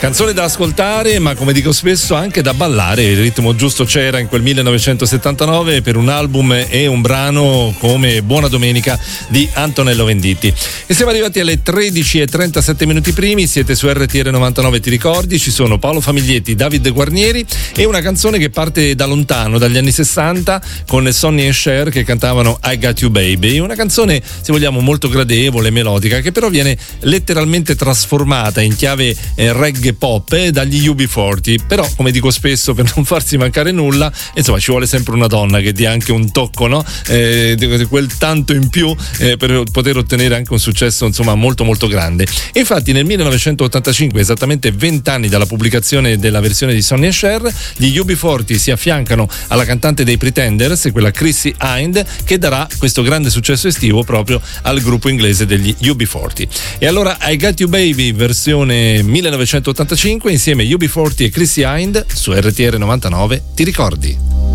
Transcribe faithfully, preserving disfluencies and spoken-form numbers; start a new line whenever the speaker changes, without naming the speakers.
Canzone da ascoltare, ma come dico spesso anche da ballare. Il ritmo giusto c'era in quel millenovecentosettantanove per un album e un brano come Buona Domenica di Antonello Venditti. E siamo arrivati alle tredici e trentasette minuti primi, siete su R T R novantanove, ti ricordi? Ci sono Paolo Famiglietti, David Guarnieri e una canzone che parte da lontano, dagli anni sessanta, con Sonny e Cher che cantavano I Got You Baby. Una canzone, se vogliamo, molto gradevole, melodica, che però viene letteralmente trasformata in chiave eh, reggae pop eh, dagli U B quaranta. Però, come dico spesso, per non farsi mancare nulla, insomma, ci vuole sempre una donna che dia anche un tocco, no? Eh, quel tanto in più eh, per poter ottenere anche un successo, insomma, molto molto grande. E infatti nel millenovecentottantacinque, esattamente vent'anni dalla pubblicazione della versione di Sonny e Cher, gli U B quaranta si affiancano alla cantante dei Pretenders, quella Chrissie Hynde, che darà questo grande successo estivo proprio al gruppo inglese degli U B quaranta. E allora I Got You Baby versione millenovecentottantacinque insieme U B quaranta e Chrissie Hynde su R T R novantanove, ti ricordi?